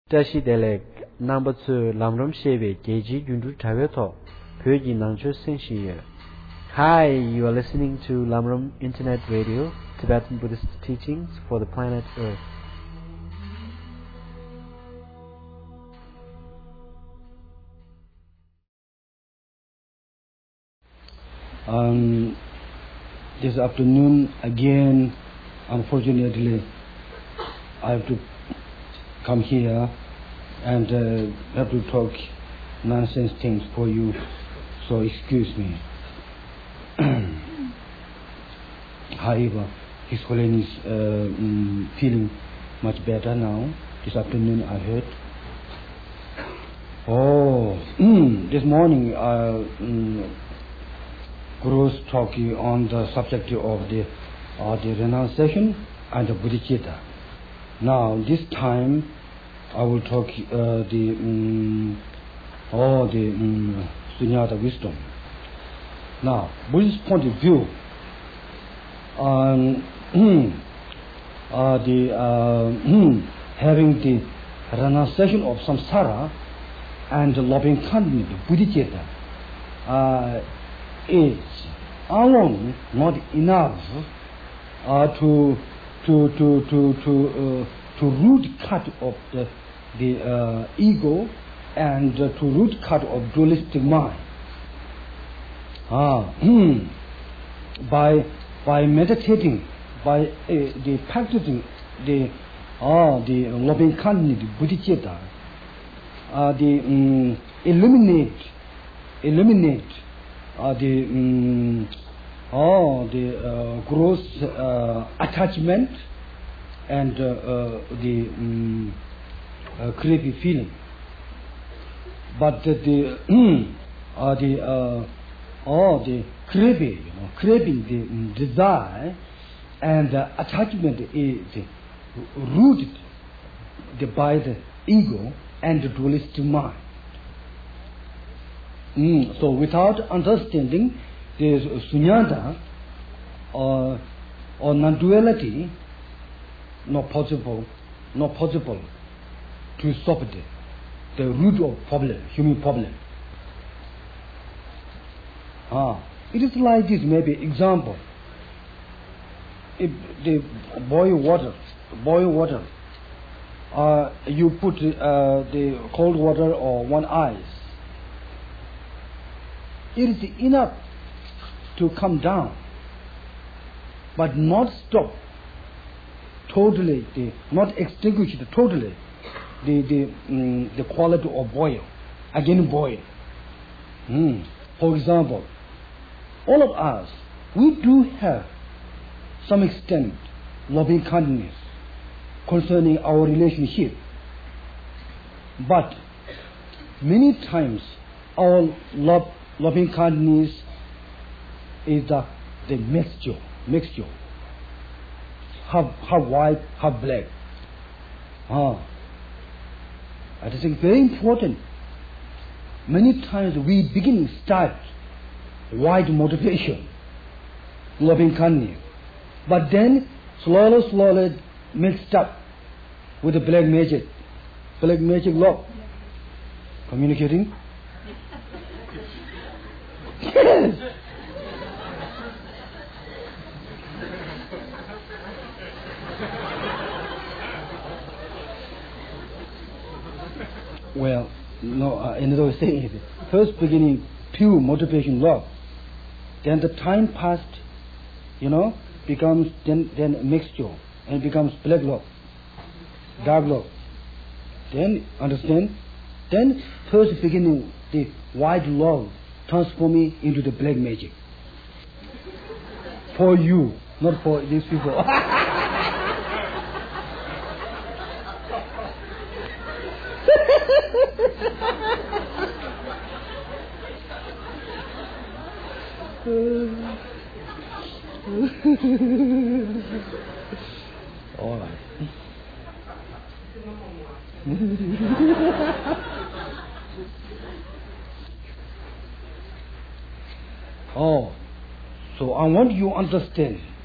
Tashi Delek number 2 Lamram Shebe Geji Jundu Taveto Pyoji Nangcho Senshiye. Hi, you are listening to Lamram Internet Radio, Tibetan Buddhist teachings for the planet Earth. This afternoon again, unfortunately, I have to come here and have to talk nonsense things for you, so excuse me. However, His Holiness feeling much better now. This afternoon I heard. This morning Guru's talking on the subject of the renunciation and the bodhicitta. Now this time I will talk the Sunyata wisdom. Now, Buddhist point of view, having the renunciation of samsara and loving kindness, bodhicitta, is alone not enough to root cut of the ego and to root cut of dualistic mind. By meditating, by the practicing the loving kindness, bodhicitta, eliminate the gross attachment and the creepy feeling. But the creepy, craving, the desire and attachment is rooted by the ego and the dualistic mind. So without understanding the sunyata or non-duality, not possible to stop the root of problem, human problem. It is like this, maybe example. If the boil water, you put the cold water or one ice, it is enough to come down, but not stop totally, not extinguish totally the quality of boil, again boil. For example, all of us, we do have some extent loving kindness concerning our relationship, but many times our loving kindness is the mixture, half white, half black. I think very important. Many times we start white motivation, loving kindness, but then slowly mixed up with the black magic love. Communicating? Yes. Well, no, another way of saying it. First beginning, pure motivation, love. Then the time passed, becomes then a mixture and becomes black love, dark love. Then, understand? Then first beginning, the white love transforming into the black magic. For you, not for these people. All right. So I want you to understand